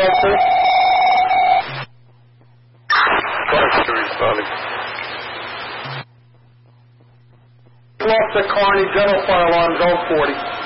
Texas. Off the Kearney, general fire alarm, zone 40.